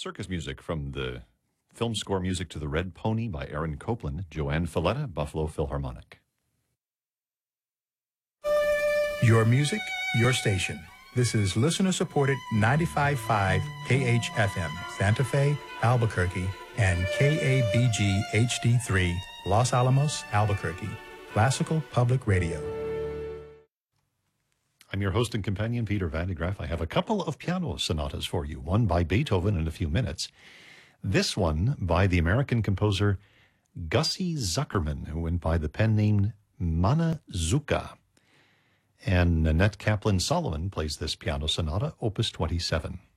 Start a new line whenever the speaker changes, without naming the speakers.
Circus music from the film score music to The Red Pony by Aaron Copland, Joanne Falletta, Buffalo Philharmonic.
Your music, your station. This is listener-supported 95.5 KHFM, Santa Fe, Albuquerque, and KABG HD3, Los Alamos, Albuquerque. Classical Public Radio.
I'm your host and companion, Peter Van de Graaff. I have a couple of piano sonatas for you, one by Beethoven in a few minutes. This one by the American composer Gussie Zuckerman, who went by the pen name Manazuka. And Nanette Kaplan-Solomon plays this piano sonata, Opus 27.